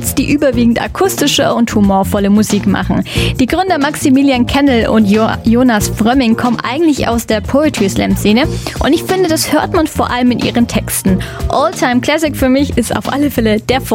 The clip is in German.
Bands, die überwiegend akustische und humorvolle Musik machen. Die Gründer Maximilian Kennel und Jonas Frömming kommen eigentlich aus der Poetry Slam Szene und ich finde, das hört man vor allem in ihren Texten. All-Time Classic für mich ist auf alle Fälle der